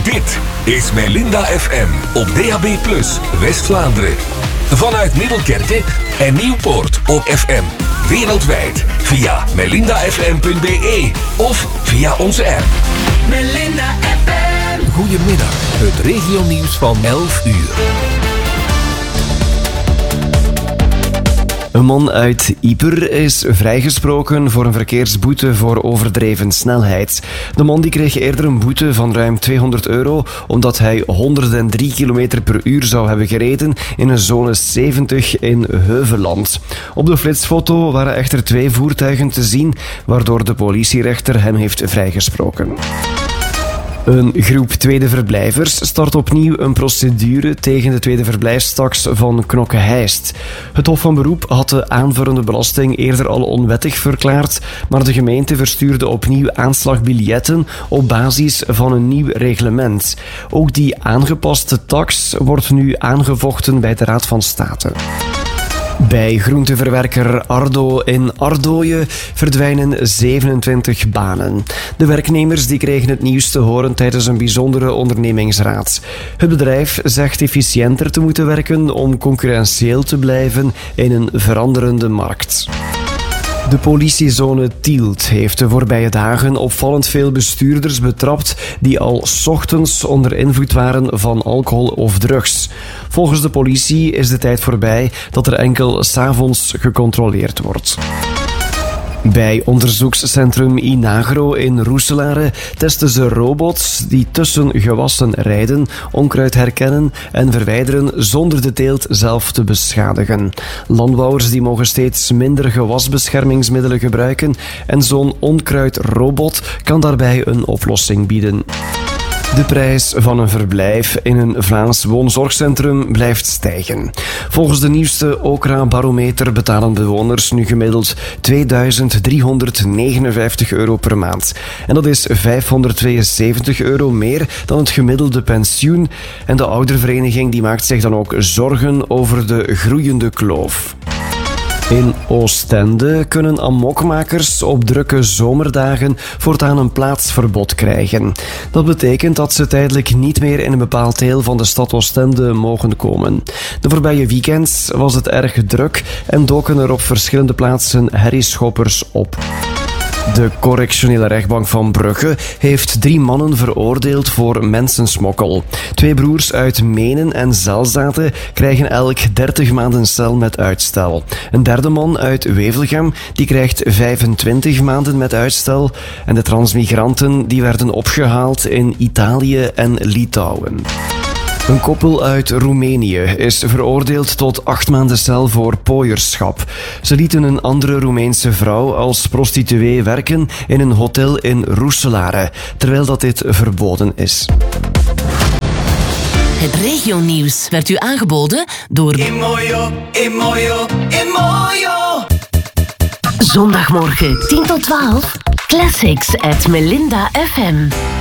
Dit is Melinda FM op DAB+, West-Vlaanderen. Vanuit Middelkerke en Nieuwpoort op FM. Wereldwijd via melindafm.be of via onze app. Melinda FM. Goedemiddag, het regionieuws van 11 uur. Een man uit Ieper is vrijgesproken voor een verkeersboete voor overdreven snelheid. De man die kreeg eerder een boete van ruim €200 omdat hij 103 km per uur zou hebben gereden in een zone 70 in Heuveland. Op de flitsfoto waren echter 2 voertuigen te zien, waardoor de politierechter hem heeft vrijgesproken. Een groep tweede verblijvers start opnieuw een procedure tegen de tweede verblijfstaks van Knokke-Heist. Het Hof van Beroep had de aanvullende belasting eerder al onwettig verklaard, maar de gemeente verstuurde opnieuw aanslagbiljetten op basis van een nieuw reglement. Ook die aangepaste tax wordt nu aangevochten bij de Raad van State. Bij groenteverwerker Ardo in Ardooien verdwijnen 27 banen. De werknemers die kregen het nieuws te horen tijdens een bijzondere ondernemingsraad. Het bedrijf zegt efficiënter te moeten werken om concurrentieel te blijven in een veranderende markt. De politiezone Tielt heeft de voorbije dagen opvallend veel bestuurders betrapt die al 's ochtends onder invloed waren van alcohol of drugs. Volgens de politie is de tijd voorbij dat er enkel 's avonds gecontroleerd wordt. Bij onderzoekscentrum Inagro in Roeselare testen ze robots die tussen gewassen rijden, onkruid herkennen en verwijderen zonder de teelt zelf te beschadigen. Landbouwers die mogen steeds minder gewasbeschermingsmiddelen gebruiken en zo'n onkruidrobot kan daarbij een oplossing bieden. De prijs van een verblijf in een Vlaams woonzorgcentrum blijft stijgen. Volgens de nieuwste Okra-barometer betalen bewoners nu gemiddeld €2.359 per maand. En dat is €572 meer dan het gemiddelde pensioen. En de oudervereniging die maakt zich dan ook zorgen over de groeiende kloof. In Oostende kunnen amokmakers op drukke zomerdagen voortaan een plaatsverbod krijgen. Dat betekent dat ze tijdelijk niet meer in een bepaald deel van de stad Oostende mogen komen. De voorbije weekends was het erg druk en doken er op verschillende plaatsen herrieschoppers op. De correctionele rechtbank van Brugge heeft 3 mannen veroordeeld voor mensensmokkel. 2 broers uit Menen en Zelzate krijgen elk 30 maanden cel met uitstel. Een derde man uit Wevelgem die krijgt 25 maanden met uitstel. En de transmigranten die werden opgehaald in Italië en Litouwen. Een koppel uit Roemenië is veroordeeld tot 8 maanden cel voor pooierschap. Ze lieten een andere Roemeense vrouw als prostituee werken in een hotel in Roeselare, terwijl dat dit verboden is. Het regionieuws werd u aangeboden door Imoyo. Zondagmorgen 10 tot 12 Classics at Melinda FM.